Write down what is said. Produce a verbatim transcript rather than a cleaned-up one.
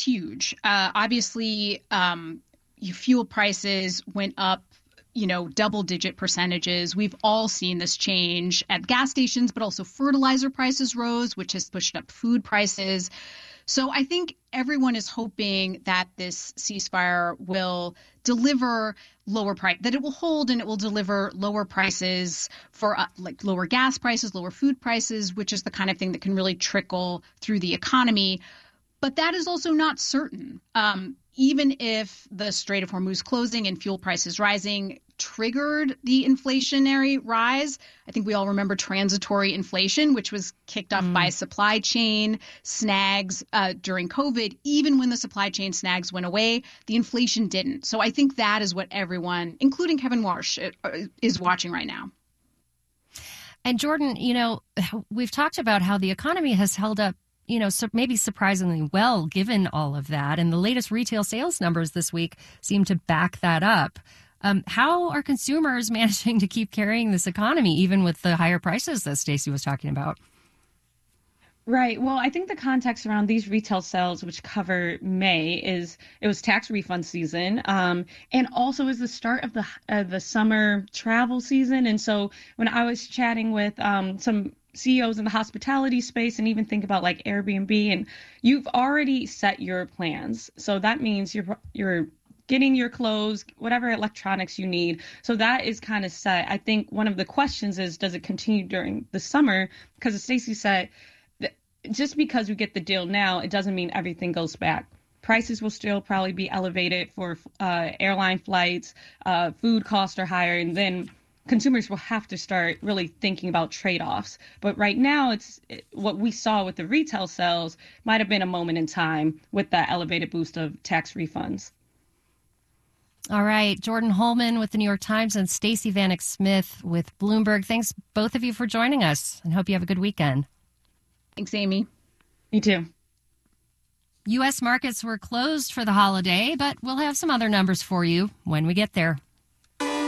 huge. Uh, obviously, um, fuel prices went up, you know, double digit percentages. We've all seen this change at gas stations, but also fertilizer prices rose, which has pushed up food prices. So I think everyone is hoping that this ceasefire will deliver lower price, that it will hold and it will deliver lower prices for uh, like lower gas prices, lower food prices, which is the kind of thing that can really trickle through the economy. But that is also not certain. Um, even if the Strait of Hormuz closing and fuel prices rising triggered the inflationary rise, I think we all remember transitory inflation, which was kicked off mm. by supply chain snags uh, during COVID. Even when the supply chain snags went away, the inflation didn't. So I think that is what everyone, including Kevin Warsh, is watching right now. And Jordan, you know, we've talked about how the economy has held up, you know, so maybe surprisingly well, given all of that. And the latest retail sales numbers this week seem to back that up. Um, how are consumers managing to keep carrying this economy, even with the higher prices that Stacey was talking about? Right. Well, I think the context around these retail sales, which cover May, is it was tax refund season, um, and also is the start of the uh, the summer travel season. And so when I was chatting with um, some C E Os in the hospitality space, and even think about like Airbnb, and you've already set your plans, so that means you're you're getting your clothes, whatever electronics you need. So that is kind of set. I think one of the questions is, does it continue during the summer? Because as Stacey said, just because we get the deal now, it doesn't mean everything goes back. Prices will still probably be elevated for uh, airline flights. Uh, food costs are higher, and then consumers will have to start really thinking about trade-offs. But right now, it's what we saw with the retail sales might have been a moment in time with that elevated boost of tax refunds. All right. Jordan Holman with the New York Times and Stacey Vanek Smith with Bloomberg. Thanks, both of you, for joining us, and hope you have a good weekend. Thanks, Amy. You too. U S markets were closed for the holiday, but we'll have some other numbers for you when we get there.